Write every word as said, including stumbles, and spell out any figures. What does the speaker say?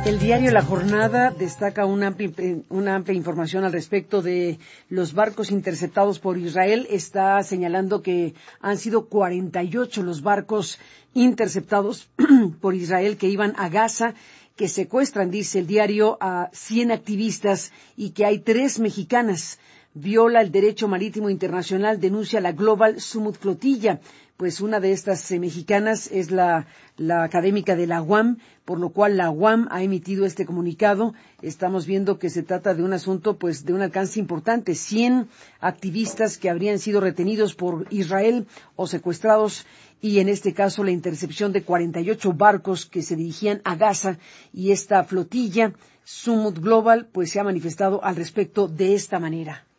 El diario La Jornada destaca una amplia, una amplia información al respecto de los barcos interceptados por Israel. Está señalando que han sido cuarenta y ocho los barcos interceptados por Israel que iban a Gaza, que secuestran, dice el diario, a cien activistas y que hay tres mexicanas. Viola el derecho marítimo internacional, denuncia la Global Summit Flotilla. Pues una de estas eh, mexicanas es la, la académica de la U A M, por lo cual la U A M ha emitido este comunicado. Estamos viendo que se trata de un asunto pues de un alcance importante. cien activistas que habrían sido retenidos por Israel o secuestrados, y en este caso la intercepción de cuarenta y ocho barcos que se dirigían a Gaza, y esta flotilla Summit Global pues se ha manifestado al respecto de esta manera.